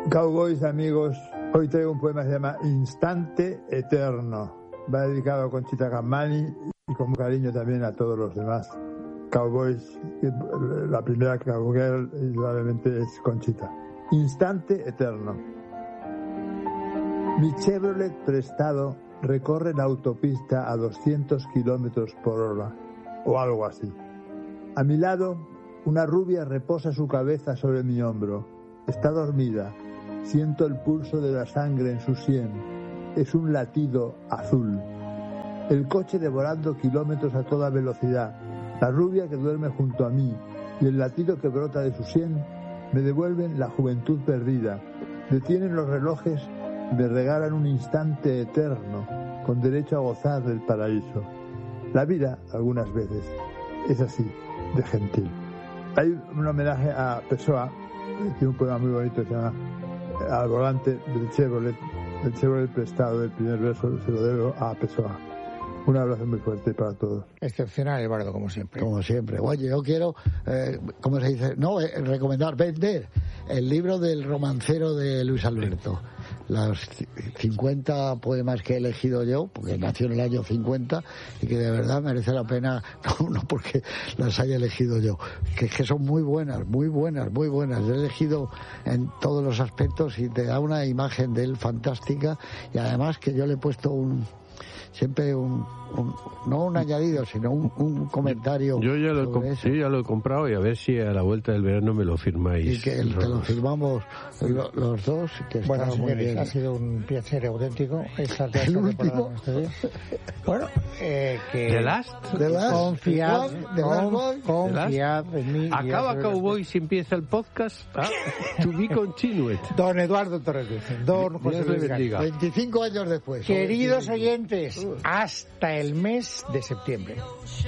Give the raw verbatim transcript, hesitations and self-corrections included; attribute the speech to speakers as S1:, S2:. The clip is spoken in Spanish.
S1: Cowboys, amigos, hoy traigo un poema que se llama Instante Eterno. Va dedicado a Conchita Camani y con cariño también a todos los demás Cowboys. La primera cowgirl indudablemente es Conchita. Instante Eterno. Mi Chevrolet prestado recorre la autopista a doscientos kilómetros por hora, o algo así. A mi lado, una rubia reposa su cabeza sobre mi hombro. Está dormida. Siento el pulso de la sangre en su sien. Es un latido azul. El coche devorando kilómetros a toda velocidad. La rubia que duerme junto a mí y el latido que brota de su sien me devuelven la juventud perdida. Detienen los relojes y me regalan un instante eterno con derecho a gozar del paraíso. La vida, algunas veces, es así, de gentil. Hay un homenaje a Pessoa, que tiene un poema muy bonito que se llama Al volante del Chevrolet, el Chevrolet prestado, del primer verso se lo debo a Pessoa. Un abrazo muy fuerte para todos.
S2: Excepcional el bardo, como siempre.
S3: Como siempre. Oye, yo quiero, eh, ¿cómo se dice? No, eh, recomendar, vender el libro del romancero de Luis Alberto. Los cincuenta poemas que he elegido yo, porque nació en el año cincuenta, y que de verdad merece la pena, no, no porque las haya elegido yo, que, que son muy buenas, muy buenas, muy buenas. He elegido en todos los aspectos y te da una imagen de él fantástica, y además que yo le he puesto un... siempre un, un no un añadido, sino un, un comentario.
S4: Yo ya, lo he, com- yo ya lo he comprado y a ver si a la vuelta del verano me lo firmáis.
S3: Y que el, te lo firmamos lo, los dos. Que
S2: bueno,
S3: está muy
S2: señores,
S3: bien.
S2: ha sido un placer auténtico esta
S3: El último.
S2: Bueno, eh, que
S4: The Last.
S3: The Last.
S2: confiad,
S3: The Last
S2: con,
S3: one.
S2: confiad en mí.
S4: Acaba Cowboys y empieza el podcast. Ah, to be continued.
S2: Don Eduardo Torres Virgen, don José
S4: Dios le
S2: Luis
S4: bendiga.
S2: Gálvez.
S3: veinticinco años después.
S2: Queridos oyentes, hasta el mes de septiembre.